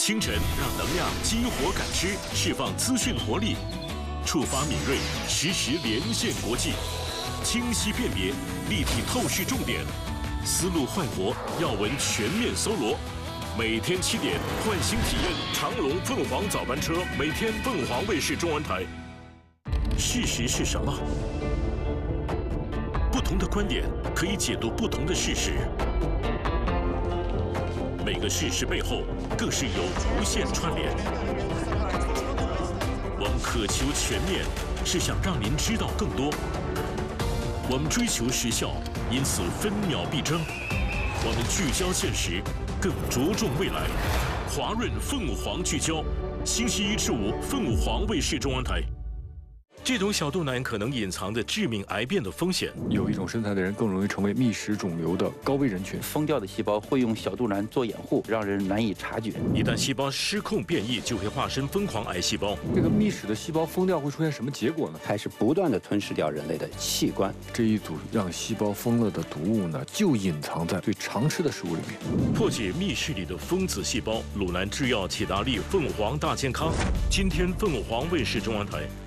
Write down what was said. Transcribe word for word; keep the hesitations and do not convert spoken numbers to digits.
清晨让能量激活感知，释放资讯活力，触发敏锐，实时连线国际，清晰辨别，立体透视重点，思路焕活，要闻全面搜罗。每天七点，换新体验长隆凤凰早班车，每天凤凰卫视中文台。事实是什么？不同的观点可以解读不同的事实。每个事实背后，更是有无限串联。我们渴求全面，是想让您知道更多。我们追求时效，因此分秒必争。我们聚焦现实，更着重未来。华润凤凰聚焦，星期一至五，凤凰卫视中文台。这种小肚腩可能隐藏着致命癌变的风险。 有一种身材的人更容易成为密室肿瘤的高危人群。 疯掉的细胞会用小肚腩做掩护，让人难以察觉。 一旦细胞失控变异，就会化身疯狂癌细胞。 这个密室的细胞疯掉会出现什么结果呢？ 开始不断的吞噬掉人类的器官。 这一组让细胞疯了的毒物呢，就隐藏在最常吃的食物里面。 破解密室里的疯子细胞，鲁兰制药、启达利、凤凰大健康。今天凤凰卫视中文台。